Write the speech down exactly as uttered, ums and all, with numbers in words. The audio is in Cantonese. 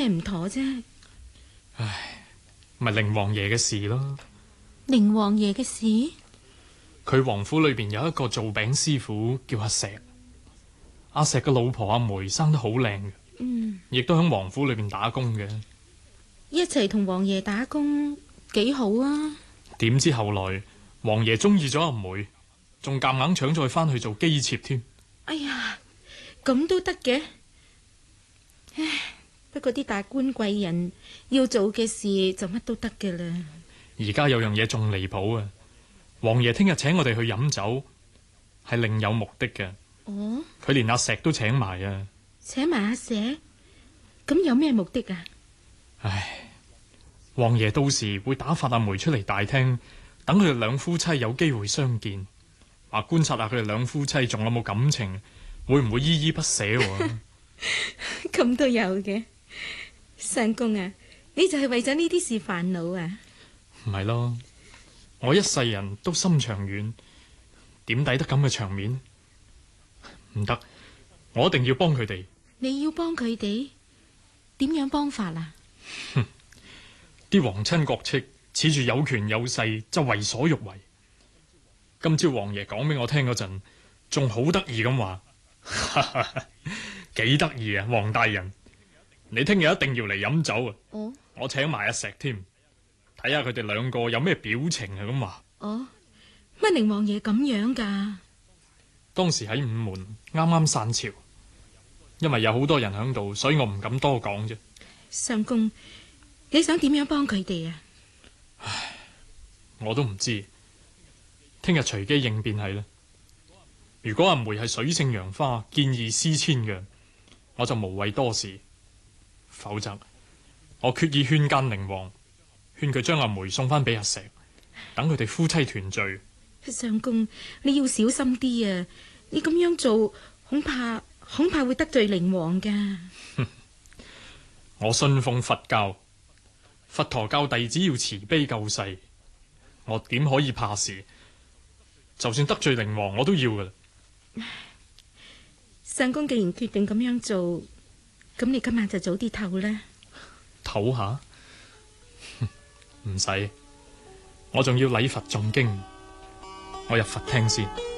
唔妥啫？ 唉，咪寧王爺嘅事咯。 寧王爺嘅事？ 佢王府裏邊有一個做餅師傅叫阿石，阿石嘅老婆阿梅生得好靚嘅， 嗯， 亦都喺王府裏邊打工嘅。 一齊同王爺打工幾好啊！ 點知後來王爺中意咗阿梅，仲夾硬搶再翻去做姬妾添。 哎呀，咁都得嘅？唉，不過啲大官貴人要做嘅事就乜都得嘅啦。 而家有樣嘢仲離譜啊！王爺聽日請我哋去飲酒，係另有目的嘅。 哦， 佢連阿石都請埋啊！ 請埋阿石，咁有咩目的啊？ 唉，王爺到時會打發阿梅出嚟大廳，等佢哋兩夫妻有機會相見，話觀察下佢哋兩夫妻仲有冇感情，會唔會依依不捨喎？ 咁都有嘅，相公啊，你就係為咗呢啲事煩惱啊？ 唔係咯，我一世人都心長遠，點抵得咁嘅場面？唔得，我一定要幫佢哋。 你要幫佢哋？點樣幫法啊？ 哼，啲皇親國戚恃住有權有勢就為所欲為。今朝王爺講俾我聽嗰陣，仲好得意咁話，哈哈，幾得意啊！王大人，你聽日一定要嚟飲酒啊！ 哦， 我請埋阿石添，睇下佢哋兩個有咩表情啊！咁話。 哦，乜寧王爺咁樣噶？ 當時喺午門啱啱散朝，因為有好多人喺度，所以我唔敢多講啫。 相公，你想點樣幫佢哋啊？ 唉，我都唔知，聽日隨機應變係啦。如果阿梅係水性楊花，見異思遷嘅，我就無謂多事；否則，我決意勸諫寧王，勸佢將阿梅送翻俾阿石，等佢哋夫妻團聚。 相公，你要小心啲啊！你咁樣做，恐怕恐怕會得罪寧王噶。 我信奉佛教，佛陀教弟子要慈悲救世，我點可以怕事？就算得罪寧王，我都要噶啦。 相公既然決定咁樣做，咁你今晚就早啲唞啦。 唞下？唔使，我仲要禮佛誦經，我入佛廳先。